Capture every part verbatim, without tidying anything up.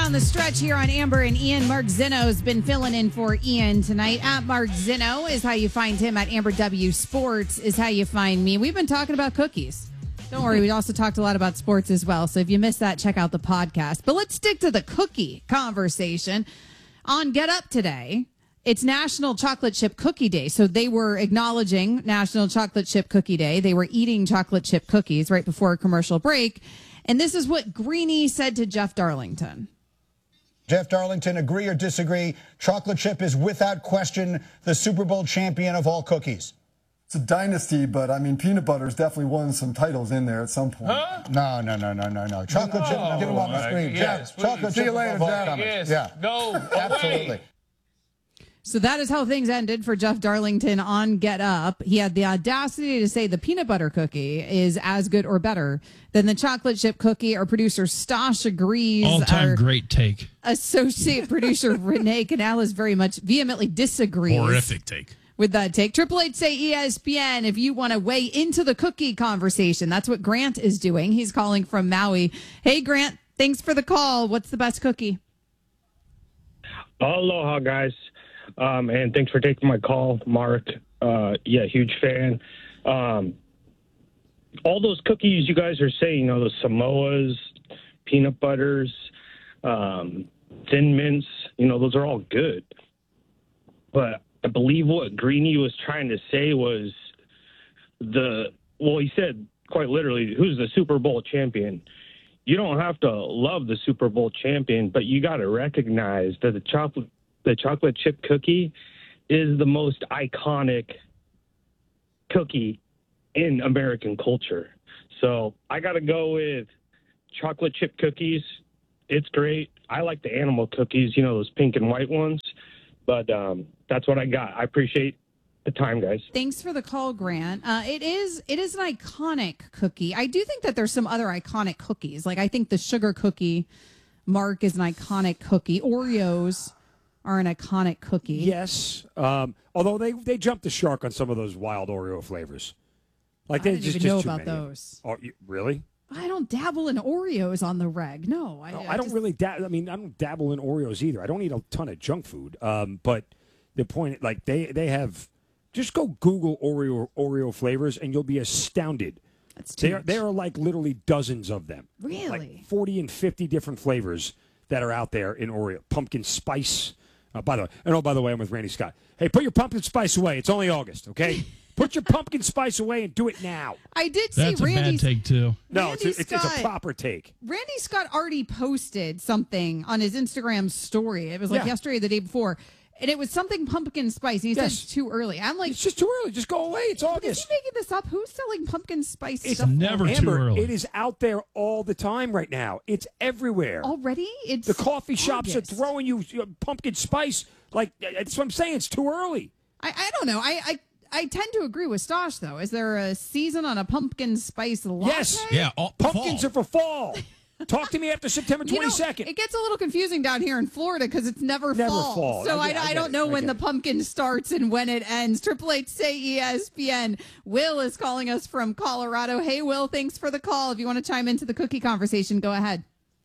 down the stretch here on Amber and Ian. Mark Zinno's been filling in for Ian tonight. At Mark Zinno is how you find him. At Amber W Sports is how you find me. We've been talking about cookies. Don't worry, we also talked a lot about sports as well. So if you missed that, check out the podcast. But let's stick to the cookie conversation. On Get Up today, it's National Chocolate Chip Cookie Day. So they were acknowledging National Chocolate Chip Cookie Day. They were eating chocolate chip cookies right before a commercial break. And this is what Greeny said to Jeff Darlington. Jeff Darlington, agree or disagree? Chocolate chip is without question the Super Bowl champion of all cookies. It's a dynasty, but I mean, peanut butter's definitely won some titles in there at some point. Huh? No, no, no, no, no, no. Chocolate chip, Oh, give him on the screen. yes, Jeff, chocolate See chip you later, above all Jeff. comers. Yes, Yeah, go away. absolutely. So that is how things ended for Jeff Darlington on Get Up. He had the audacity to say the peanut butter cookie is as good or better than the chocolate chip cookie. Our producer Stosh agrees. All-time Our great take. associate producer Renee Canales very much vehemently disagrees. Horrific take. With that take. Triple H say E S P N if you want to weigh into the cookie conversation. That's what Grant is doing. He's calling from Maui. Hey, Grant, thanks for the call. What's the best cookie? Aloha, guys. Um, and thanks for taking my call, Mark. Uh, yeah, huge fan. Um, all those cookies you guys are saying, you know, the Samoas, peanut butters, um, Thin Mints, you know, those are all good. But I believe what Greeny was trying to say was the, well, he said quite literally, who's the Super Bowl champion? You don't have to love the Super Bowl champion, but you got to recognize that the chocolate The chocolate chip cookie is the most iconic cookie in American culture. So I got to go with chocolate chip cookies. It's great. I like the animal cookies, you know, those pink and white ones. But um, that's what I got. I appreciate the time, guys. Thanks for the call, Grant. Uh, it is it is an iconic cookie. I do think that there's some other iconic cookies. Like I think the sugar cookie, Mark, is an iconic cookie. Oreos are an iconic cookie. Yes, um, although they they jumped the shark on some of those wild Oreo flavors. Like I they didn't just, even just know too about many. those. Oh, you, really? I don't dabble in Oreos on the reg. No, I, No, I I don't just- really. Da- I mean, I don't dabble in Oreos either. I don't eat a ton of junk food. Um, but the point, like they they have, just go Google Oreo Oreo flavors and you'll be astounded. That's too There much. there are like literally dozens of them. Really? Like forty and fifty different flavors that are out there in Oreo. Pumpkin spice. Uh, by the way, and oh, by the way, I'm with Randy Scott. Hey, put your pumpkin spice away. It's only August, okay? Put your pumpkin spice away and do it now. I did see That's a bad Randy's take, too. No, it's Randy a, it's, it's a Scott- proper take. Randy Scott already posted something on his Instagram story. It was like Yeah. yesterday or the day before. And it was something pumpkin spice. He Yes. said it's too early. I'm like, It's just too early. Just go away. It's is August. he making this up? Who's selling pumpkin spice It's stuff never too Amber, early. It is out there all the time right now. It's everywhere. already? It's The coffee shops August. are throwing you uh, pumpkin spice. Like, that's what I'm saying. It's too early. I, I don't know. I, I I tend to agree with Stosh, though. Is there a season on a pumpkin spice latte? Yes. Yeah, all, Pumpkins fall. are for fall. Talk to me after September You know, twenty-second. it gets a little confusing down here in Florida because it's never, Never fall. fall. So I I, get- I I, get don't it. know I when get the it. pumpkin starts and when it ends. Triple H say E S P N. Will is calling us from Colorado. Hey, Will, thanks for the call. If you want to chime into the cookie conversation, go ahead.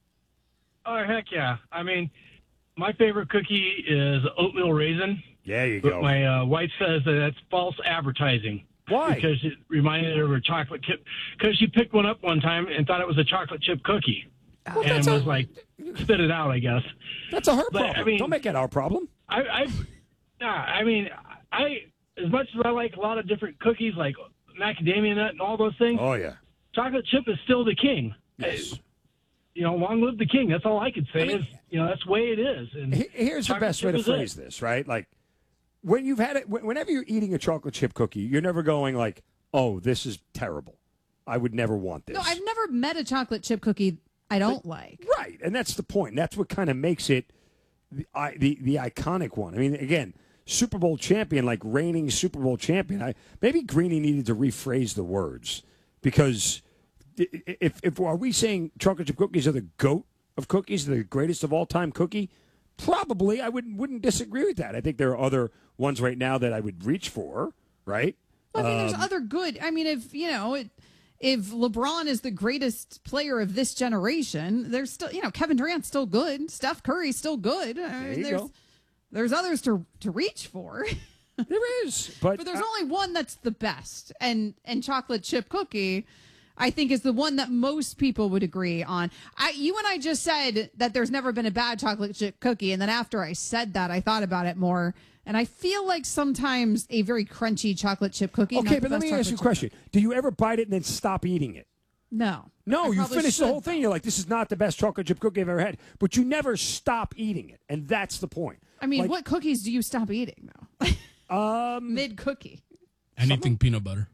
Oh, heck yeah. I mean, my favorite cookie is oatmeal raisin. There you But go. my uh, wife says that that's false advertising. Why? Because it reminded her of her chocolate chip. Because she picked one up one time and thought it was a chocolate chip cookie. Well, and that's was a- like, spit it out, I guess. That's a her But, I problem. mean- Don't make it our problem. I, I, nah, I mean, I as much as I like a lot of different cookies, like macadamia nut and all those things, Oh, yeah. chocolate chip is still the king. Yes. Uh, You know, long live the king. That's all I could say. I mean- is you know, that's the way it is. And He- Here's the chocolate best way chip to is it. phrase this, right? Like, when you've had it, wh- whenever you're eating a chocolate chip cookie, you're never going like, oh, this is terrible. I would never want this. No, I've never met a chocolate chip cookie I don't like. Right, and that's the point. That's what kind of makes it the, I, the the iconic one. I mean, again, Super Bowl champion, like reigning Super Bowl champion. I maybe Greeny needed to rephrase the words because i- i- if if are we saying chocolate chip cookies are the goat of cookies, the greatest of all time cookie? Probably, I wouldn't wouldn't disagree with that. I think there are other ones right now that I would reach for. Right. Well, I mean, Um, there's other good. I mean, if you know, it, if LeBron is the greatest player of this generation, there's still, you know, Kevin Durant's still good. Steph Curry's still good. I mean, you there's, go. there's others to to reach for. There is, but, But there's uh, only one that's the best. And and chocolate chip cookie, I think, is the one that most people would agree on. I, you and I just said that there's never been a bad chocolate chip cookie. And then after I said that, I thought about it more. And I feel like sometimes a very crunchy chocolate chip cookie. Okay, but let me ask you a question. Do you ever bite it and then stop eating it? No. No, I you probably finish the should, whole thing. You're like, this is not the best chocolate chip cookie I've ever had. But you never stop eating it. And that's the point. I mean, Like- what cookies do you stop eating, though? Um, Mid cookie. Anything peanut butter.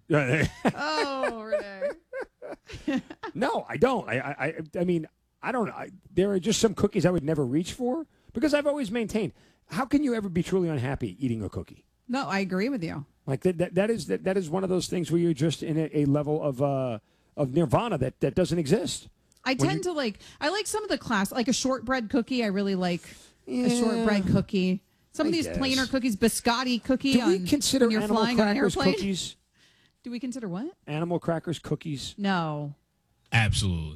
Oh, Renee. No, I don't. I, I, I mean, I don't. I, there are just some cookies I would never reach for because I've always maintained. How can you ever be truly unhappy eating a cookie? No, I agree with you. Like that. That, that is that, that is one of those things where you're just in a, a level of uh of nirvana that that doesn't exist. I When tend you- to like. I like some of the class, like a shortbread cookie. I really like Yeah. a shortbread cookie. Some of I these guess. plainer cookies, biscotti cookie. Do we on, consider when you're animal flying on an crackers airplane? cookies? Do we consider what? Animal crackers cookies? No, Absolutely.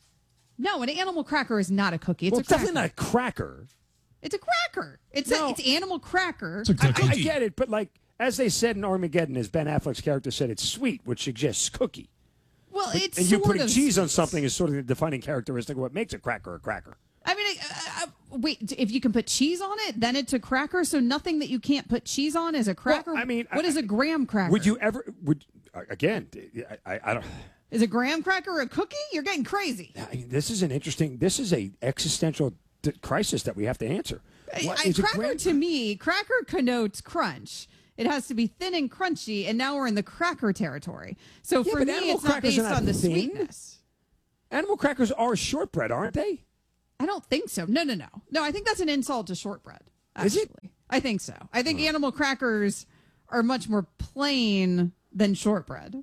no. An animal cracker is not a cookie. It's well, a it's cracker. definitely not a cracker. It's a cracker. It's No. a, it's animal cracker. It's a I, cookie. I get it, but like as they said in Armageddon, as Ben Affleck's character said, it's sweet, which suggests cookie. Well, it's and you sort putting of cheese on sweet. something is sort of the defining characteristic of what makes a cracker a cracker. I mean, uh, uh, wait. If you can put cheese on it, then it's a cracker. So nothing that you can't put cheese on is a cracker. I mean, what I- is a graham cracker? Would you ever? Would again? I, I, I don't. Is a graham cracker a cookie? You're getting crazy. I mean, this is an interesting. This is a existential d- crisis that we have to answer. What, I, is it cracker graham- to me, cracker connotes crunch. It has to be thin and crunchy, and now we're in the cracker territory. So Yeah, for but me, animal it's not crackers based are not on the thin. sweetness. Animal crackers are shortbread, aren't they? I don't think so. No, no, no. No, I think that's an insult to shortbread. Actually. Is it? I think so. I think animal crackers are much more plain than shortbread.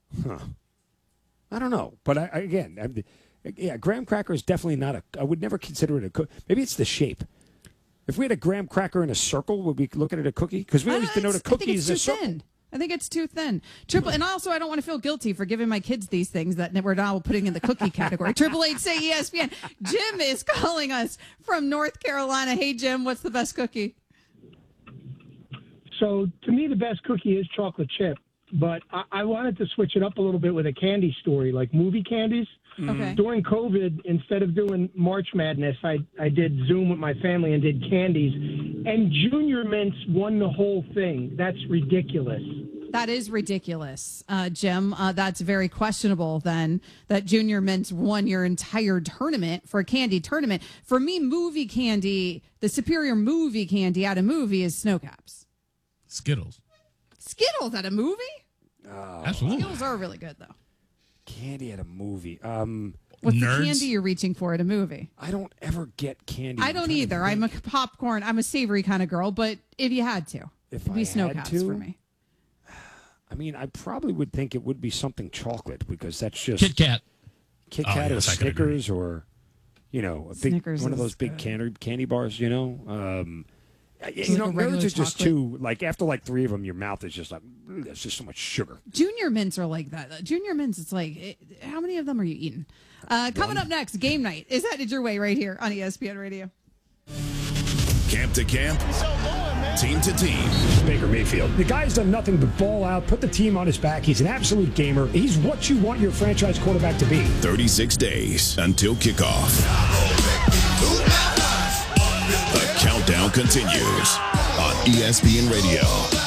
I don't know, but I, I- again, I, yeah, graham cracker is definitely not a. I would never consider it a cook. Maybe it's the shape. If we had a graham cracker in a circle, would we look at it a cookie? Because we always Uh, denote a it's- I think cookie it's as a too circle. thin. I think it's too thin. Triple, and also I don't want to feel guilty for giving my kids these things that we're now putting in the cookie category. Triple eight say E S P N. Jim is calling us from North Carolina. Hey Jim, what's the best cookie? So to me, the best cookie is chocolate chip. But I, I wanted to switch it up a little bit with a candy story, like movie candies. Okay. During COVID, instead of doing March Madness, I, I did Zoom with my family and did candies. And Junior Mints won the whole thing. That's ridiculous. That is ridiculous, uh, Jim. Uh, that's very questionable then that Junior Mints won your entire tournament for a candy tournament. For me, movie candy, the superior movie candy at a movie is Snow Caps. Skittles. Skittles at a movie? Absolutely. Skittles are really good, though. Candy at a movie. Um, What's Nerds. the candy you're reaching for at a movie? I don't ever get candy. I I'm don't trying to either. I'm a think. popcorn. I'm a savory kind of girl, but if you had to, If it'd be I Snow had Caps to? for me. I mean, I probably would think it would be something chocolate because that's just Kit Kat. Kit Oh, Kat or yes, I could agree. Snickers or, you know, a big Snickers one of is those big good. candy candy bars. You know, um, you like know, a regular nerds are just chocolate. too like after like three of them, your mouth is just like "Ugh, there's just so much sugar. Junior Mints are like that. Junior Mints, it's like, it, how many of them are you eating? Uh, coming up next, game night is headed your way right here on E S P N Radio. Camp to camp, team to team. Baker Mayfield. The guy's done nothing but ball out, put the team on his back. He's an absolute gamer. He's what you want your franchise quarterback to be. thirty-six days until kickoff. The countdown continues on E S P N Radio.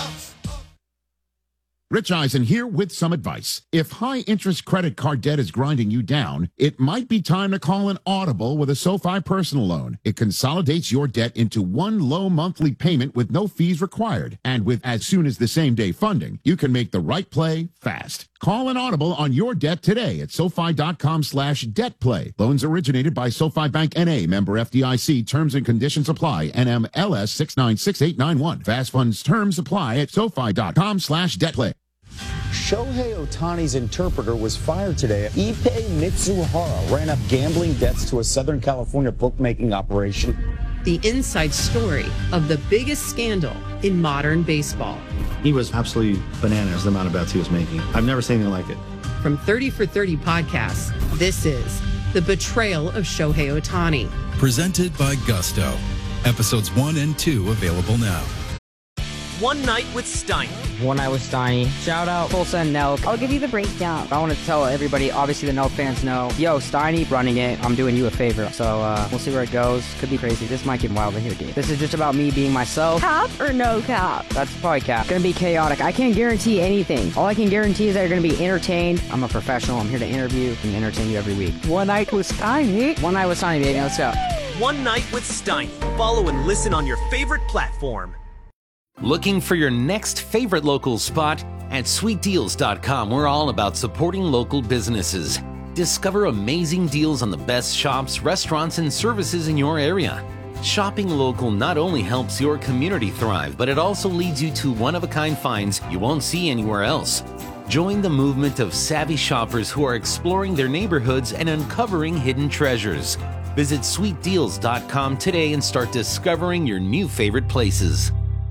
Rich Eisen here with some advice. If high-interest credit card debt is grinding you down, it might be time to call an audible with a SoFi personal loan. It consolidates your debt into one low monthly payment with no fees required. And with as soon as the same-day funding, you can make the right play fast. Call an audible on your debt today at SoFi.com slash debt play. Loans originated by SoFi Bank N A, member F D I C. Terms and conditions apply. N M L S six nine six eight nine one. Fast funds terms apply at SoFi.com slash debt play. Shohei Ohtani's interpreter was fired today. Ippei Mitsuhara ran up gambling debts to a Southern California bookmaking operation. The inside story of the biggest scandal in modern baseball. He was absolutely bananas the amount of bets he was making. I've never seen anything like it. from thirty for thirty Podcasts. This is The Betrayal of Shohei Ohtani. Presented by Gusto. Episodes one and two available now. One Night with Steiny. One Night with Steiny. Shout out Tulsa and Nelk. I'll give you the breakdown. I want to tell everybody, obviously the Nelk fans know, yo, Steiny running it. I'm doing you a favor. So uh, we'll see where it goes. Could be crazy. This might get wild in here, dude. This is just about me being myself. Cap or no cap? That's probably cap. Gonna be chaotic. I can't guarantee anything. All I can guarantee is that you're gonna be entertained. I'm a professional. I'm here to interview and entertain you every week. One Night with Steiny. One Night with Steiny, baby. Let's go. One Night with Steiny. Follow and listen on your favorite platform. Looking for your next favorite local spot? At sweet deals dot com, we're all about supporting local businesses. Discover amazing deals on the best shops, restaurants, and services in your area. Shopping local not only helps your community thrive, but it also leads you to one-of-a-kind finds you won't see anywhere else. Join the movement of savvy shoppers who are exploring their neighborhoods and uncovering hidden treasures. Visit sweet deals dot com today and start discovering your new favorite places.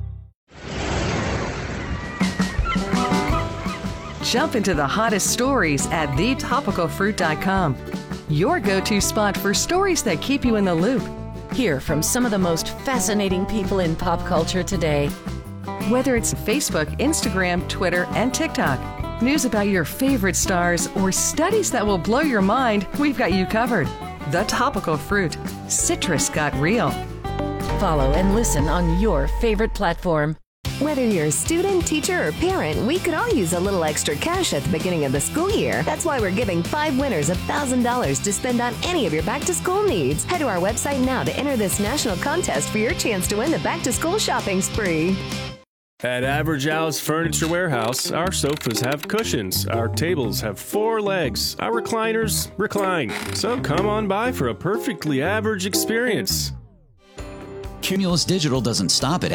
Jump into the hottest stories at the topical fruit dot com. Your go-to spot for stories that keep you in the loop. Hear from some of the most fascinating people in pop culture today. Whether it's Facebook, Instagram, Twitter, and TikTok, news about your favorite stars, or studies that will blow your mind, we've got you covered. The Topical Fruit. Citrus got real. Follow and listen on your favorite platform. Whether you're a student, teacher, or parent, we could all use a little extra cash at the beginning of the school year. That's why we're giving five winners one thousand dollars to spend on any of your back-to-school needs. Head to our website now to enter this national contest for your chance to win the back-to-school shopping spree. At Average Al's Furniture Warehouse, our sofas have cushions, our tables have four legs, our recliners recline. So come on by for a perfectly average experience. Cumulus Digital doesn't stop at